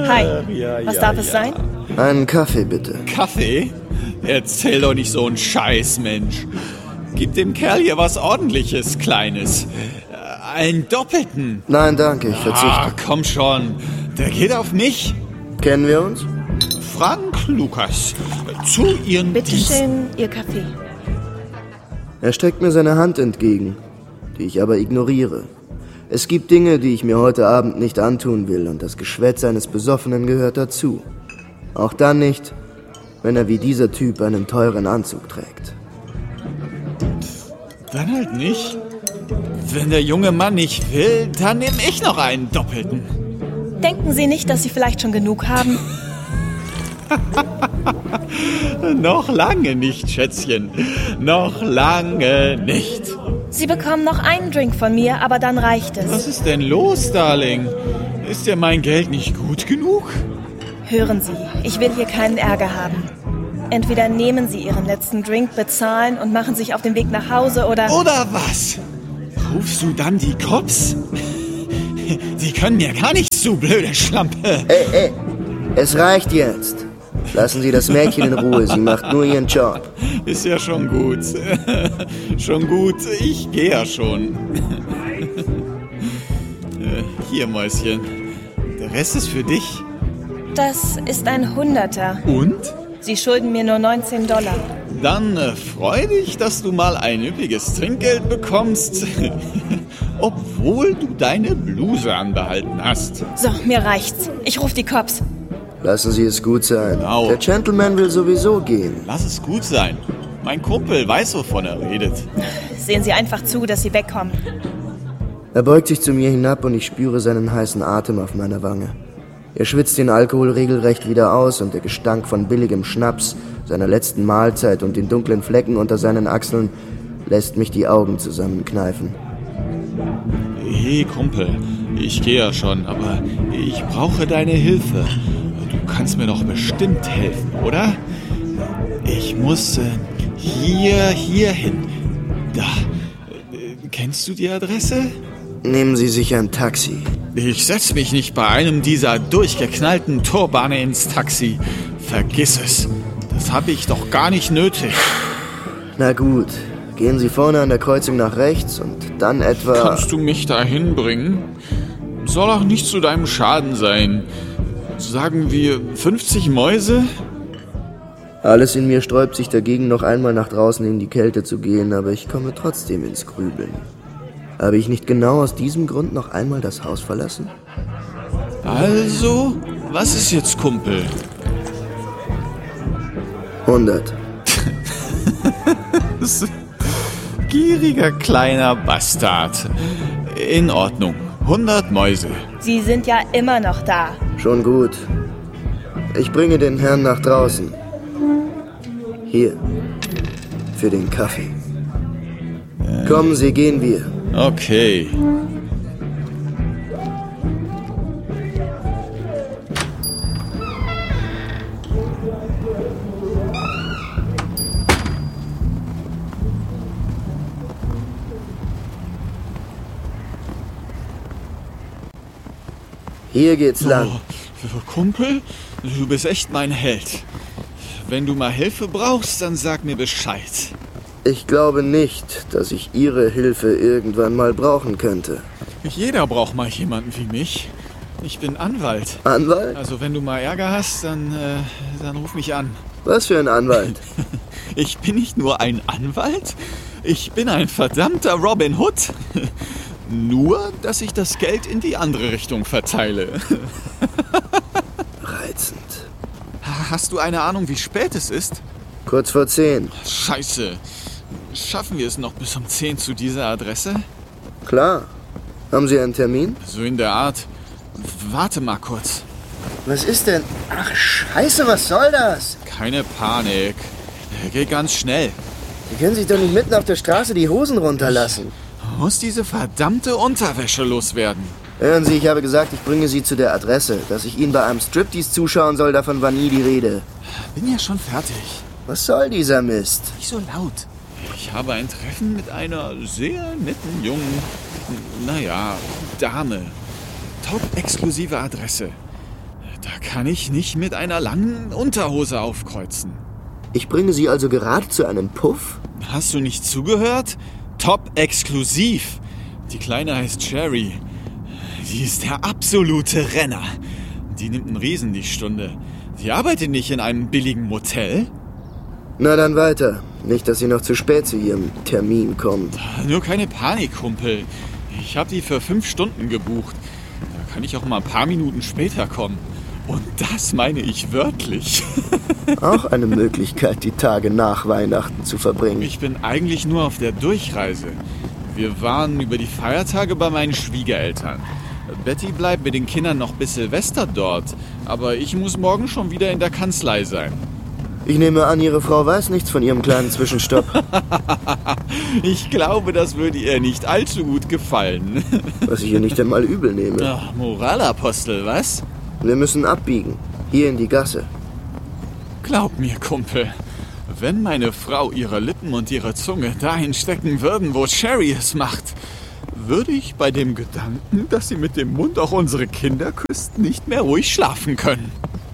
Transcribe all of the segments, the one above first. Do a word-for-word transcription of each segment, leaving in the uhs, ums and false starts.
Hi, ja, was ja, darf es ja. sein? Einen Kaffee bitte. Kaffee? Erzähl doch nicht so einen Scheiß, Mensch. Gib dem Kerl hier was Ordentliches, Kleines. Äh, Einen Doppelten. Nein, danke, ich verzichte. Ah, komm schon. Der geht auf mich. Kennen wir uns? Frank Lukas. Zu Ihren Bitte Diensten. schön, Ihr Kaffee. Er streckt mir seine Hand entgegen, die ich aber ignoriere. Es gibt Dinge, die ich mir heute Abend nicht antun will, und das Geschwätz eines Besoffenen gehört dazu. Auch dann nicht, wenn er wie dieser Typ einen teuren Anzug trägt. Dann halt nicht. Wenn der junge Mann nicht will, dann nehme ich noch einen Doppelten. Denken Sie nicht, dass Sie vielleicht schon genug haben? Noch lange nicht, Schätzchen. Noch lange nicht. Sie bekommen noch einen Drink von mir, aber dann reicht es. Was ist denn los, Darling? Ist dir mein Geld nicht gut genug? Hören Sie, ich will hier keinen Ärger haben. Entweder nehmen Sie Ihren letzten Drink, bezahlen und machen sich auf den Weg nach Hause oder... Oder was? Rufst du dann die Cops? Sie können mir gar nichts zu, blöde Schlampe. Ey, ey, es reicht jetzt. Lassen Sie das Mädchen in Ruhe, sie macht nur ihren Job. Ist ja schon gut. Schon gut, ich gehe ja schon. Äh, Hier, Mäuschen. Der Rest ist für dich. Das ist ein Hunderter. Und? Sie schulden mir nur neunzehn Dollar. Dann äh, freu dich, dass du mal ein üppiges Trinkgeld bekommst. Obwohl du deine Bluse anbehalten hast. So, mir reicht's. Ich rufe die Cops. Lassen Sie es gut sein. Genau. Der Gentleman will sowieso gehen. Lass es gut sein. Mein Kumpel weiß, wovon er redet. Sehen Sie einfach zu, dass Sie wegkommen. Er beugt sich zu mir hinab und ich spüre seinen heißen Atem auf meiner Wange. Er schwitzt den Alkohol regelrecht wieder aus und der Gestank von billigem Schnaps, seiner letzten Mahlzeit und den dunklen Flecken unter seinen Achseln lässt mich die Augen zusammenkneifen. Hey, Kumpel, ich gehe ja schon, aber ich brauche deine Hilfe. Du kannst mir doch bestimmt helfen, oder? Ich muss äh, hier, hier hin. Da. Äh, kennst du die Adresse? Nehmen Sie sich ein Taxi. Ich setz mich nicht bei einem dieser durchgeknallten Turbane ins Taxi. Vergiss es. Das habe ich doch gar nicht nötig. Na gut, gehen Sie vorne an der Kreuzung nach rechts und dann etwa... Kannst du mich dahin bringen? Soll auch nicht zu deinem Schaden sein. Sagen wir fünfzig Mäuse? Alles in mir sträubt sich dagegen, noch einmal nach draußen in die Kälte zu gehen, aber ich komme trotzdem ins Grübeln. Habe ich nicht genau aus diesem Grund noch einmal das Haus verlassen? Also, was ist jetzt, Kumpel? hundert. Gieriger kleiner Bastard. In Ordnung. hundert Mäuse. Sie sind ja immer noch da. Schon gut. Ich bringe den Herrn nach draußen. Hier. Für den Kaffee. Kommen Sie, gehen wir. Okay. Hier geht's lang. Oh, Kumpel, du bist echt mein Held. Wenn du mal Hilfe brauchst, dann sag mir Bescheid. Ich glaube nicht, dass ich Ihre Hilfe irgendwann mal brauchen könnte. Jeder braucht mal jemanden wie mich. Ich bin Anwalt. Anwalt? Also wenn du mal Ärger hast, dann, äh, dann ruf mich an. Was für ein Anwalt? Ich bin nicht nur ein Anwalt, ich bin ein verdammter Robin Hood. Nur, dass ich das Geld in die andere Richtung verteile. Reizend. Hast du eine Ahnung, wie spät es ist? Kurz vor zehn. Scheiße. Schaffen wir es noch bis um zehn zu dieser Adresse? Klar. Haben Sie einen Termin? So in der Art. Warte mal kurz. Was ist denn? Ach, scheiße, was soll das? Keine Panik. Geh ganz schnell. Sie können sich doch nicht mitten auf der Straße die Hosen runterlassen. Muss diese verdammte Unterwäsche loswerden. Hören Sie, ich habe gesagt, ich bringe Sie zu der Adresse. Dass ich Ihnen bei einem Striptease zuschauen soll, davon war nie die Rede. Bin ja schon fertig. Was soll dieser Mist? Nicht so laut. Ich habe ein Treffen mit einer sehr netten jungen, naja, Dame. Top-exklusive Adresse. Da kann ich nicht mit einer langen Unterhose aufkreuzen. Ich bringe Sie also gerade zu einem Puff? Hast du nicht zugehört? Top exklusiv. Die Kleine heißt Sherry. Die ist der absolute Renner. Die nimmt einen Riesen die Stunde. Die arbeitet nicht in einem billigen Motel. Na dann weiter. Nicht, dass sie noch zu spät zu ihrem Termin kommt. Nur keine Panik, Kumpel. Ich habe die für fünf Stunden gebucht. Da kann ich auch mal ein paar Minuten später kommen. Und das meine ich wörtlich. Auch eine Möglichkeit, die Tage nach Weihnachten zu verbringen. Ich bin eigentlich nur auf der Durchreise. Wir waren über die Feiertage bei meinen Schwiegereltern. Betty bleibt mit den Kindern noch bis Silvester dort. Aber ich muss morgen schon wieder in der Kanzlei sein. Ich nehme an, Ihre Frau weiß nichts von Ihrem kleinen Zwischenstopp. Ich glaube, das würde ihr nicht allzu gut gefallen. Was ich ihr nicht einmal übel nehme. Ach, Moralapostel, was? Wir müssen abbiegen. Hier in die Gasse. Glaub mir, Kumpel. Wenn meine Frau ihre Lippen und ihre Zunge dahin stecken würden, wo Sherry es macht, würde ich bei dem Gedanken, dass sie mit dem Mund auch unsere Kinder küsst, nicht mehr ruhig schlafen können.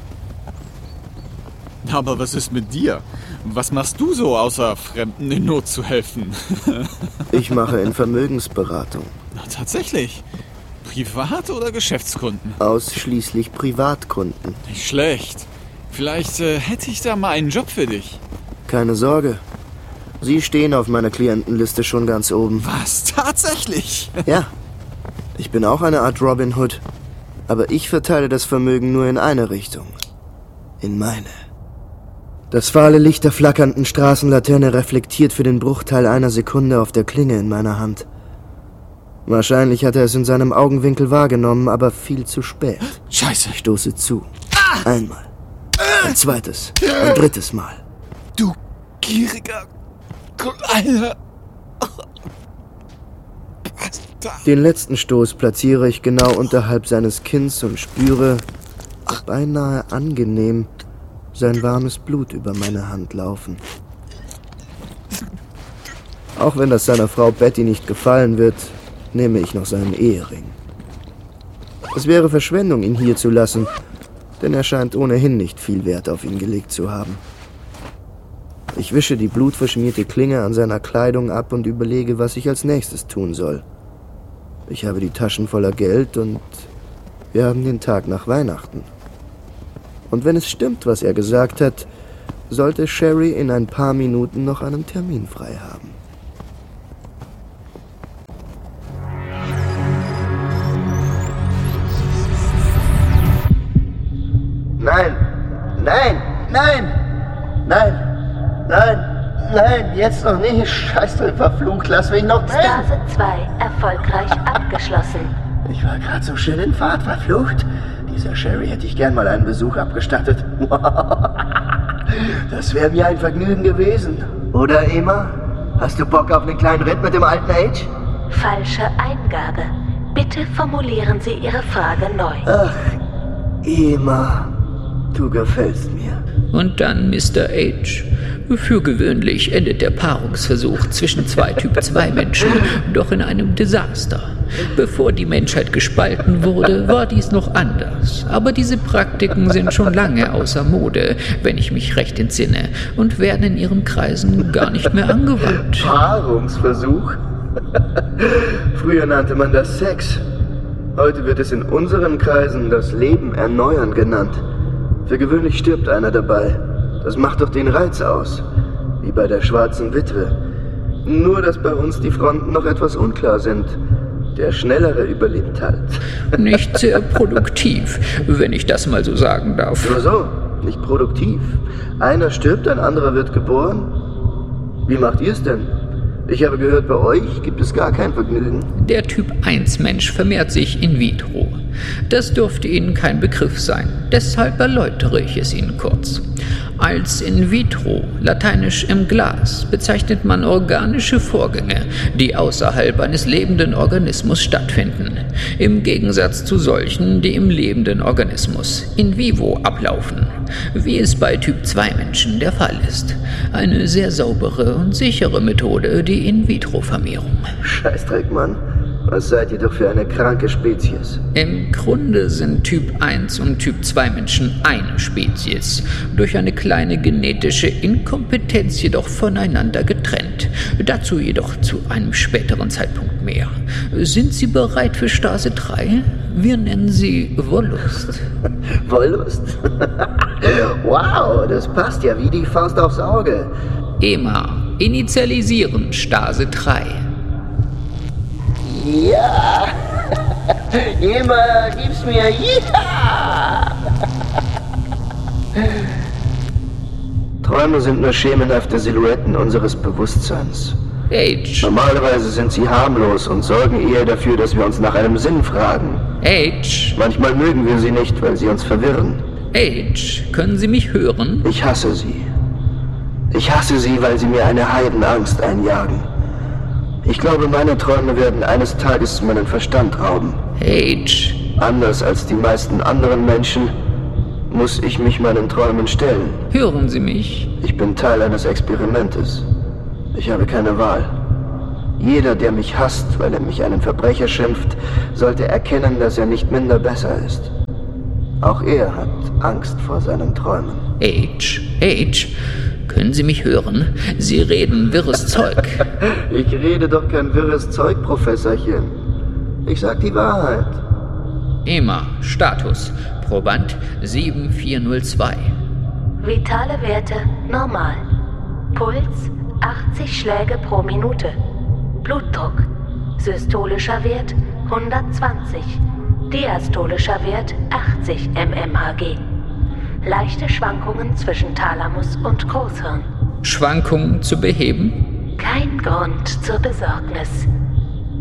Aber was ist mit dir? Was machst du so, außer Fremden in Not zu helfen? Ich mache in Vermögensberatung. Na, tatsächlich? Privat- oder Geschäftskunden? Ausschließlich Privatkunden. Nicht schlecht. Vielleicht äh, hätte ich da mal einen Job für dich. Keine Sorge. Sie stehen auf meiner Klientenliste schon ganz oben. Was? Tatsächlich? Ja. Ich bin auch eine Art Robin Hood. Aber ich verteile das Vermögen nur in eine Richtung. In meine. Das fahle Licht der flackernden Straßenlaterne reflektiert für den Bruchteil einer Sekunde auf der Klinge in meiner Hand. Wahrscheinlich hat er es in seinem Augenwinkel wahrgenommen, aber viel zu spät. Scheiße. Ich stoße zu. Einmal. Ein zweites. Ein drittes Mal. Du gieriger kleiner Bastard. Den letzten Stoß platziere ich genau unterhalb seines Kinns und spüre, beinahe angenehm, sein warmes Blut über meine Hand laufen. Auch wenn das seiner Frau Betty nicht gefallen wird, nehme ich noch seinen Ehering. Es wäre Verschwendung, ihn hier zu lassen, denn er scheint ohnehin nicht viel Wert auf ihn gelegt zu haben. Ich wische die blutverschmierte Klinge an seiner Kleidung ab und überlege, was ich als nächstes tun soll. Ich habe die Taschen voller Geld und wir haben den Tag nach Weihnachten. Und wenn es stimmt, was er gesagt hat, sollte Sherry in ein paar Minuten noch einen Termin frei haben. Nein, nein, nein, nein, nein, nein, jetzt noch nicht. Scheißdreck, verflucht, lass mich noch drin. Stase zwei erfolgreich abgeschlossen. Ich war gerade so schön in Fahrt, verflucht. Dieser Sherry hätte ich gern mal einen Besuch abgestattet. Das wäre mir ein Vergnügen gewesen. Oder, Emma? Hast du Bock auf einen kleinen Ritt mit dem alten Age? Falsche Eingabe. Bitte formulieren Sie Ihre Frage neu. Ach, Emma, du gefällst mir. Und dann Mister H. Für gewöhnlich endet der Paarungsversuch zwischen zwei Typ zwei Menschen doch in einem Desaster. Bevor die Menschheit gespalten wurde, war dies noch anders. Aber diese Praktiken sind schon lange außer Mode, wenn ich mich recht entsinne, und werden in ihren Kreisen gar nicht mehr angewandt. Paarungsversuch? Früher nannte man das Sex. Heute wird es in unseren Kreisen das Leben erneuern genannt. Für gewöhnlich stirbt einer dabei. Das macht doch den Reiz aus. Wie bei der schwarzen Witwe. Nur, dass bei uns die Fronten noch etwas unklar sind. Der Schnellere überlebt halt. Nicht sehr produktiv, wenn ich das mal so sagen darf. Nur so, nicht produktiv. Einer stirbt, ein anderer wird geboren. Wie macht ihr es denn? Ich habe gehört, bei euch gibt es gar kein Vergnügen. Der Typ eins Mensch vermehrt sich in vitro. Das dürfte Ihnen kein Begriff sein, deshalb erläutere ich es Ihnen kurz. Als in vitro, lateinisch im Glas, bezeichnet man organische Vorgänge, die außerhalb eines lebenden Organismus stattfinden, im Gegensatz zu solchen, die im lebenden Organismus in vivo ablaufen, wie es bei Typ zwei Menschen der Fall ist. Eine sehr saubere und sichere Methode, die In-vitro-Vermehrung. Scheißdreck, Mann. Was seid ihr doch für eine kranke Spezies? Im Grunde sind Typ eins und Typ zwei Menschen eine Spezies, durch eine kleine genetische Inkompetenz jedoch voneinander getrennt. Dazu jedoch zu einem späteren Zeitpunkt mehr. Sind Sie bereit für Stase drei? Wir nennen sie Wollust. Wollust? Wow, das passt ja wie die Faust aufs Auge. Ema, initialisieren Stase drei. Ja! Ema, gib's mir! Ja! Träume sind nur schemenhafte Silhouetten unseres Bewusstseins. Age. Normalerweise sind sie harmlos und sorgen eher dafür, dass wir uns nach einem Sinn fragen. Age. Manchmal mögen wir sie nicht, weil sie uns verwirren. Age, können Sie mich hören? Ich hasse sie. Ich hasse sie, weil sie mir eine Heidenangst einjagen. Ich glaube, meine Träume werden eines Tages meinen Verstand rauben. Age. Anders als die meisten anderen Menschen muss ich mich meinen Träumen stellen. Hören Sie mich? Ich bin Teil eines Experimentes. Ich habe keine Wahl. Jeder, der mich hasst, weil er mich einen Verbrecher schimpft, sollte erkennen, dass er nicht minder besser ist. Auch er hat Angst vor seinen Träumen. Age, Age, können Sie mich hören? Sie reden wirres Zeug. Ich rede doch kein wirres Zeug, Professorchen. Ich sag die Wahrheit. Ema, Status, Proband sieben vier null zwei. Vitale Werte normal. Puls achtzig Schläge pro Minute. Blutdruck. Systolischer Wert hundertzwanzig. Diastolischer Wert achtzig mmHg. Leichte Schwankungen zwischen Thalamus und Großhirn. Schwankungen zu beheben? Kein Grund zur Besorgnis.